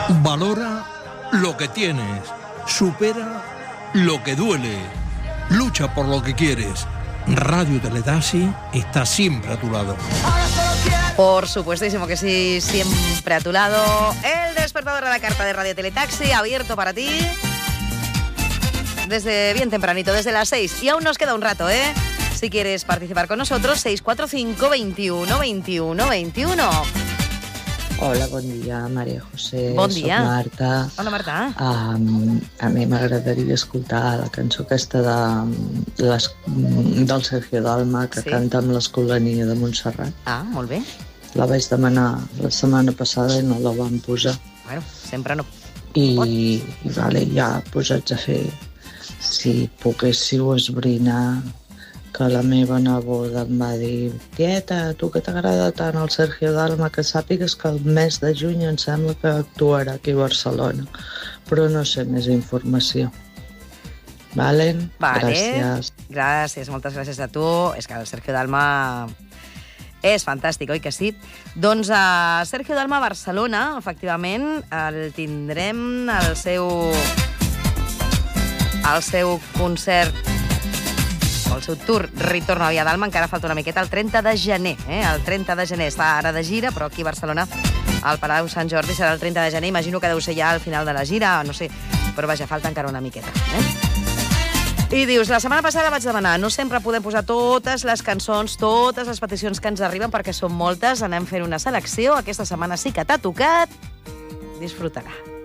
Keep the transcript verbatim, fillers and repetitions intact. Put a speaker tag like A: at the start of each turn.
A: Valora lo que tienes. Supera lo que duele. Lucha por lo que quieres. Radio Teletasi está siempre a tu lado.
B: Por supuestísimo que sí, siempre a tu lado. El despertador a la carta de Radio Teletaxi, abierto para ti desde bien tempranito, desde las seis. Y aún nos queda un rato, ¿eh? Si quieres participar con nosotros, seis cuatro cinco, veintiuno, veintiuno, veintiuno.
C: Hola, bon dia, Maria José.
B: Bon dia.
C: Soc Marta.
B: Hola, Marta.
C: Um, a mi m'agradaria escoltar la cançó aquesta de, les, del Sergio Dalma, que
B: Sí.
C: canta amb l'Escolania de Montserrat.
B: Ah, molt bé.
C: La vaig demanar la setmana passada i no la van posar.
B: Bueno, sempre no.
C: I, i vale, ja posats a fer, si poguéssiu esbrinar que la meva neboda em va dir: tieta, tu que t'agrada tant el Sergio Dalma, que sàpigues que el mes de juny em sembla que actuarà aquí a Barcelona, però no sé més informació. Valen?
B: Vale.
C: Gràcies.
B: Gràcies, moltes gràcies a tu. És que el Sergio Dalma és fantàstic, oi que sí? Doncs a Sergio Dalma a Barcelona, efectivament, el tindrem al seu al seu concert, o el seu tour Ritorno a Via Dalma, encara falta una miqueta, el trenta de gener. Eh? El trenta de gener està ara de gira, però aquí a Barcelona, al Palau Sant Jordi, serà el trenta de gener. Imagino que deu ser ja al final de la gira, no sé, però vaja, falta encara una miqueta. Eh? I dius, la setmana passada vaig demanar, no sempre podem posar totes les cançons, totes les peticions que ens arriben, perquè són moltes, anem fent una selecció. Aquesta setmana sí que t'ha tocat. Disfrutarà.